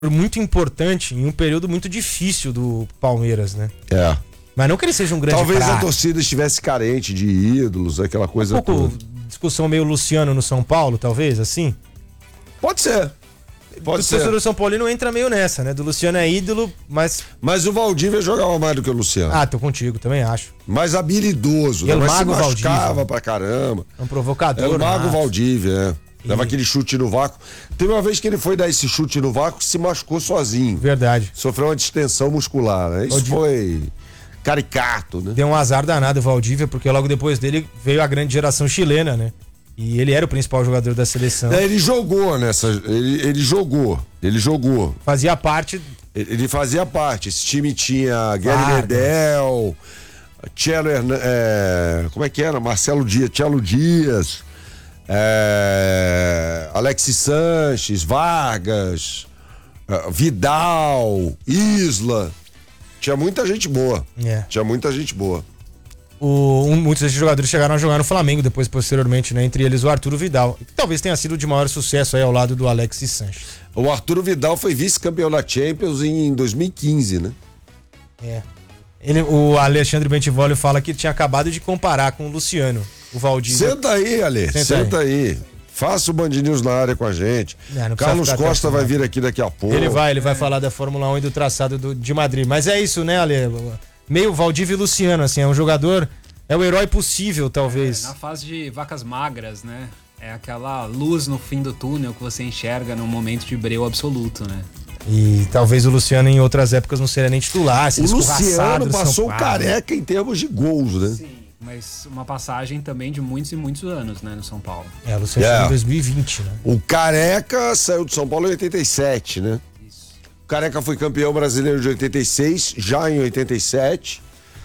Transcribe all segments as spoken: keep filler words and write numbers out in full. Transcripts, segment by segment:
muito importante em um período muito difícil do Palmeiras, né? É. Mas não que ele seja um grande Talvez craque. a torcida estivesse carente de ídolos, aquela coisa Um pouco toda. discussão meio Luciano no São Paulo, talvez, assim? Pode ser. Pode o ser. torcedor do São Paulino entra meio nessa, né? Do Luciano é ídolo, mas... Mas o Valdívia jogava mais do que o Luciano. Ah, tô contigo, também acho. Mais habilidoso, E né? o Mas se Mago machucava Valdívia. pra caramba. É um provocador. É o Mago né? Valdívia, é. Dava E- aquele chute no vácuo. Teve uma vez que ele foi dar esse chute no vácuo e se machucou sozinho. Verdade. Sofreu uma distensão muscular, né? Isso Valdívia- foi caricato, né? Deu um azar danado o Valdívia, porque logo depois dele veio a grande geração chilena, né? E ele era o principal jogador da seleção. É, ele jogou nessa. Ele, ele jogou. Ele jogou. Fazia parte... Ele ele fazia parte. Esse time tinha Gary Vargas. Medel, Tchelo Hernan- é, como é que era? Marcelo Dias, Tchelo Dias, é, Alexis Sanches, Vargas, é, Vidal, Isla. Tinha muita gente boa. É. Tinha muita gente boa. O, um, muitos desses jogadores chegaram a jogar no Flamengo depois, posteriormente, né? Entre eles o Arturo Vidal, que talvez tenha sido de maior sucesso aí ao lado do Alexis Sanches. O Arturo Vidal foi vice-campeão da Champions em dois mil e quinze, né? É. Ele, o Alexandre Bentivolio fala que tinha acabado de comparar com o Luciano, o Valdívia. Senta aí, Ale. Senta Senta, aí. Faça o Band News na área com a gente. É, não precisa Carlos ficar Costa até vai o vir aqui daqui a pouco. Ele vai, ele vai falar da Fórmula um e do traçado do- de Madrid. Mas é isso, né, Ale? Meio Valdívia e Luciano, assim, é um jogador, é o herói possível, talvez. Na fase de vacas magras, né? É aquela luz no fim do túnel que você enxerga num momento de breu absoluto, né? E talvez o Luciano em outras épocas não seria nem titular. O Luciano do São passou Paulo. careca em termos de gols, né? Sim. Mas uma passagem também de muitos e muitos anos, né, no São Paulo. É, o Luciano É. chegou em dois mil e vinte, né? O Careca saiu do São Paulo em oitenta e sete, né? Isso. O Careca foi campeão brasileiro de oitenta e seis, já em oitenta e sete.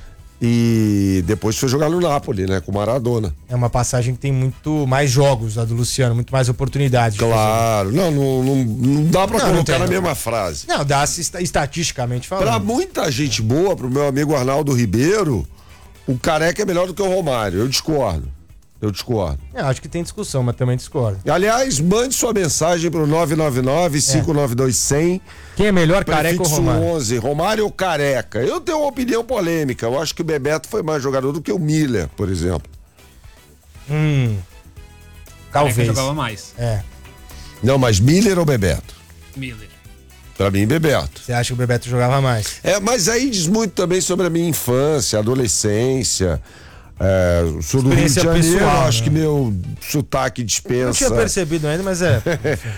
E depois foi jogar no Napoli, né? Com o Maradona. É uma passagem que tem muito mais jogos, a do Luciano, muito mais oportunidade. de Claro. Não, não, não, não dá pra Não, não colocar tem, na não. mesma frase. fazer. Não, dá esta- estatisticamente falando. Pra muita gente boa, pro meu amigo Arnaldo Ribeiro, o Careca é melhor do que o Romário. Eu discordo. Eu discordo. É, acho que tem discussão, mas também discordo. Aliás, mande sua mensagem pro nove nove nove, cinco nove dois, zero zero. Quem é melhor, Careca ou Prefixo Romário? onze, Romário ou Careca? Eu tenho uma opinião polêmica. Eu acho que o Bebeto foi mais jogador do que o Miller, por exemplo. Hum. Careca Talvez. jogava mais. É. Não, mas Miller ou Bebeto? Miller. Pra mim, Bebeto. Você acha que o Bebeto jogava mais? É, mas aí diz muito também sobre a minha infância, adolescência. É, sou do Rio de Experiência Janeiro, pessoal, acho né? que meu sotaque dispensa Não tinha percebido ainda, mas é.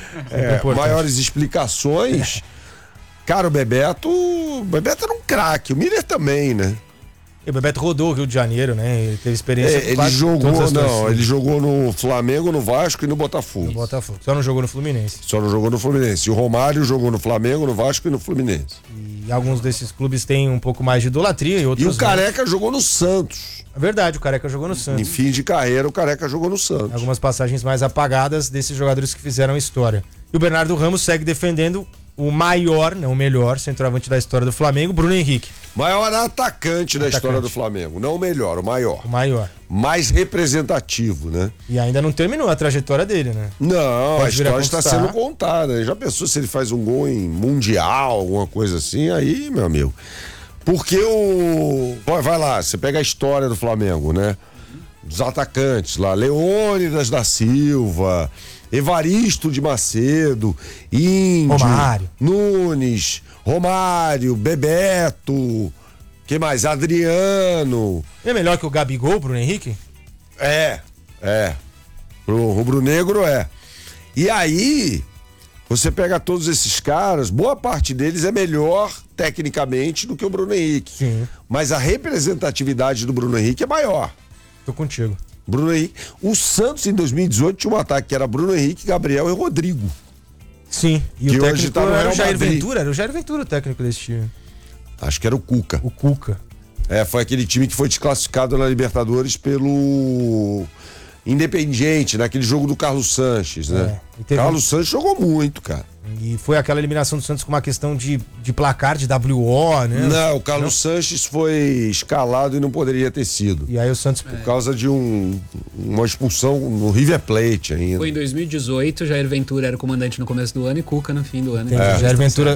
é, importante. maiores explicações. Cara, o Bebeto. O Bebeto era um craque, o Miller também, né? E o Bebeto rodou o Rio de Janeiro, né? Ele teve experiência É, com ele quase jogou, todas as não, torcidas. ele jogou no Flamengo, no Vasco e no Botafogo. No Botafogo. Só não jogou no Fluminense. Só não jogou no Fluminense. E o Romário jogou no Flamengo, no Vasco e no Fluminense. E alguns desses clubes têm um pouco mais de idolatria e E outros. o Careca jogou no Santos. É verdade, o Careca jogou no Em Santos. fim de carreira, o Careca jogou no Santos. Algumas passagens mais apagadas desses jogadores que fizeram história. E o Bernardo Ramos segue defendendo o maior, não o melhor, centroavante da história do Flamengo, Bruno Henrique. Maior atacante da Atacante. história do Flamengo. Não o melhor, o maior. O maior. Mais representativo, né? E ainda não terminou a trajetória dele, né? Não, Pode a vir a história está conquistar. sendo contada. Já pensou se ele faz um gol em Mundial, alguma coisa assim? Aí, meu amigo. Porque o. Vai, vai lá, você pega a história do Flamengo, né? Dos atacantes lá, Leônidas da Silva, Evaristo de Macedo, Índio, Romário. Nunes, Romário, Bebeto, que mais? Adriano. Ele é melhor que o Gabigol, Bruno Henrique? É, é. Pro rubro-negro é. E aí, você pega todos esses caras, boa parte deles é melhor tecnicamente do que o Bruno Henrique. Sim. Mas a representatividade do Bruno Henrique é maior. Tô contigo. Bruno Henrique. O Santos em dois mil e dezoito tinha um ataque que era Bruno Henrique, Gabriel e Rodrigo. Sim. E Que o hoje técnico tá no era Real o Jair Madrid. Ventura? Era o Jair Ventura o técnico desse time. Acho que era o Cuca. O Cuca. É, foi aquele time que foi desclassificado na Libertadores pelo Independiente, naquele jogo do Carlos Sanches, né? É, e teve Carlos Sanches jogou muito, cara. E foi aquela eliminação do Santos com uma questão de, de placar, de W O, né? Não, o Carlos não. Sanches foi escalado e não poderia ter sido. E aí o Santos... Por é. causa de um, uma expulsão no River Plate ainda. Foi em dois mil e dezoito, Jair Ventura era o comandante no começo do ano e Cuca no fim do ano. É. Jair, Ventura,